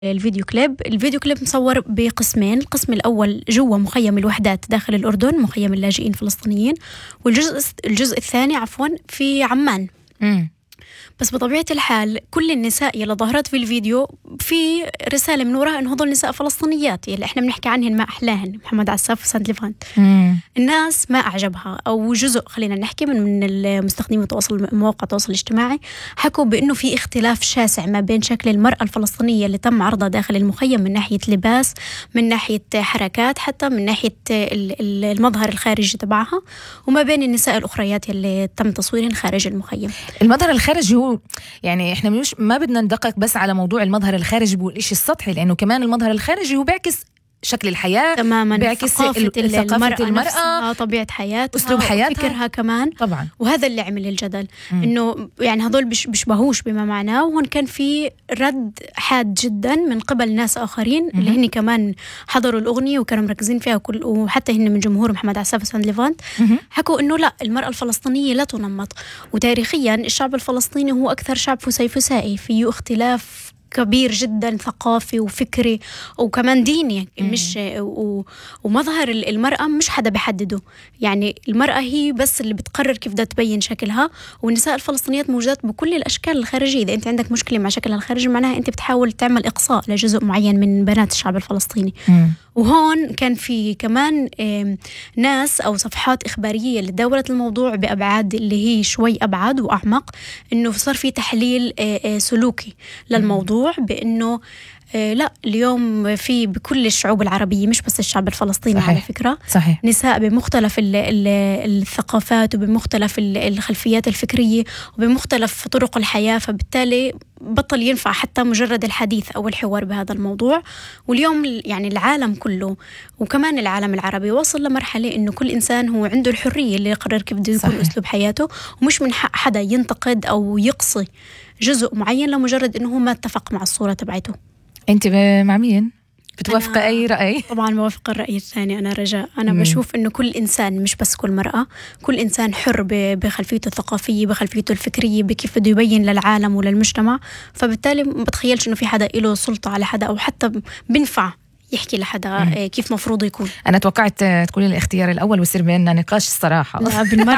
الفيديو كليب مصور بقسمين. القسم الأول جوا مخيم الوحدات داخل الأردن، مخيم اللاجئين الفلسطينيين، والجزء الثاني في عمان. بس بطبيعة الحال كل النساء يلي ظهرت في الفيديو في رسالة من وراها إنه هذول نساء فلسطينيات يلي إحنا بنحكي عنهن ما أحلاهن، محمد عساف وساند ليفانت. الناس ما أعجبها، أو جزء خلينا نحكي من المستخدمين مواقع التواصل الاجتماعي حكوا بإنه في اختلاف شاسع ما بين شكل المرأة الفلسطينية اللي تم عرضها داخل المخيم من ناحية لباس، من ناحية حركات، حتى من ناحية المظهر الخارجي تبعها، وما بين النساء الأخريات اللي تم تصويرهن خارج المخيم. المظهر الخارجي هو يعني احنا ما بدنا ندقق بس على موضوع المظهر الخارجي والشيء السطحي، لأنه كمان المظهر الخارجي هو بيعكس شكل الحياة تماما، بيعكس ثقافة المرأة، طبيعة حياتها، أسلوب حياتها، فكرها كمان طبعا. وهذا اللي عمل الجدل، إنه يعني هذول بيشبهوش بما معناه. وهون كان في رد حاد جدا من قبل ناس آخرين اللي هن كمان حضروا الأغنية وكانوا مركزين فيها وحتى هن من جمهور محمد عساف وساند ليفانت حكوا إنه لا، المرأة الفلسطينية لا تنمط، وتاريخيا الشعب الفلسطيني هو أكثر شعب فسيفسائي، فيه اختلاف كبير جدا ثقافي وفكري وكمان ديني، مش ومظهر المرأة مش حدا بحدده، يعني المرأة هي بس اللي بتقرر كيف بدها تبين شكلها، والنساء الفلسطينيات موجودات بكل الأشكال الخارجية. إذا أنت عندك مشكلة مع شكلها الخارجي معناها أنت بتحاول تعمل إقصاء لجزء معين من بنات الشعب الفلسطيني. وهون كان في كمان ناس أو صفحات إخبارية اللي دورت الموضوع بأبعاد اللي هي شوي أبعد وأعمق، إنه صار في تحليل سلوكي للموضوع، بأنه لا، اليوم في بكل الشعوب العربية مش بس الشعب الفلسطيني. صحيح. على فكرة صحيح. نساء بمختلف الثقافات وبمختلف الخلفيات الفكرية وبمختلف طرق الحياة، فبالتالي بطل ينفع حتى مجرد الحديث أو الحوار بهذا الموضوع. واليوم يعني العالم كله وكمان العالم العربي وصل لمرحلة إنه كل إنسان هو عنده الحرية اللي يقرر كيف بده يكون أسلوب حياته، ومش من حق حدا ينتقد أو يقصي جزء معين لمجرد إنه هو ما اتفق مع الصورة تبعته. أنت مع مين؟ بتوافق أي رأي؟ طبعا بوافق الرأي الثاني. أنا رجاء أنا بشوف إنه كل إنسان، مش بس كل مرأة، كل إنسان حر بخلفيته الثقافية، بخلفيته الفكرية، بكيف بده يبين للعالم وللمجتمع. فبالتالي ما بتخيلش إنه في حدا له سلطة على حدا، أو حتى بنفع يحكي لحدا كيف مفروض يكون. أنا توقعت تقولي الاختيار الأول ويصير بيننا نقاش الصراحة. لا بالمرة.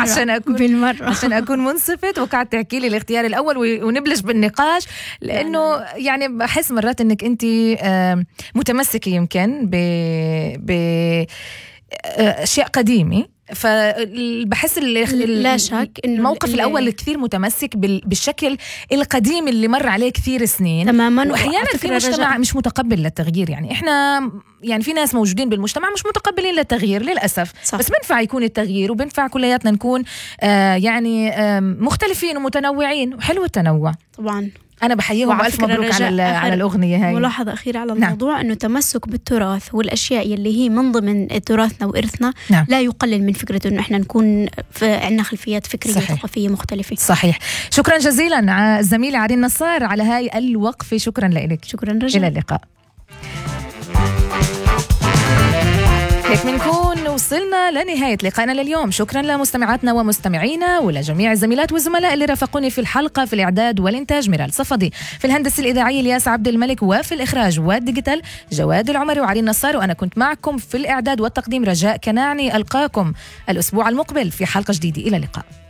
عشان أكون منصفة توقعت تحكي لي الاختيار الأول ونبلش بالنقاش، لأنه يعني بحس مرات إنك أنت متمسكة يمكن بأشياء قديمة، فبحس لا شك إنه الموقف الأول كثير متمسك بالشكل القديم اللي مر عليه كثير سنين تماما. وأحيانا في مجتمع مش متقبل للتغيير، يعني إحنا يعني في ناس موجودين بالمجتمع مش متقبلين للتغيير للأسف. صح. بس بنفع يكون التغيير، وبنفع كلياتنا نكون مختلفين ومتنوعين، وحلو التنوع طبعا. أنا بحييهم ألف مبروك على الأغنية هاي. ملاحظة أخيرة على الموضوع، أنه تمسك بالتراث والأشياء اللي هي من ضمن تراثنا وإرثنا لا يقلل من فكرة أنه إحنا نكون عندنا خلفيات فكرية ثقافية مختلفة. صحيح. شكرا جزيلا الزميلة عرين نصار على هاي الوقفة. شكرا لك. شكرا رجل. إلى اللقاء. هيك بنكون وصلنا لنهاية لقائنا لليوم. شكرا لمستمعاتنا ومستمعينا ولجميع الزميلات والزملاء اللي رافقوني في الحلقة. في الإعداد والإنتاج ميرال صفدي، في الهندسة الإذاعية الياس عبد الملك، وفي الإخراج والديجيتال جواد العمري وعرين نصار، وأنا كنت معكم في الإعداد والتقديم رجاء كناعني. ألقاكم الأسبوع المقبل في حلقة جديدة. إلى اللقاء.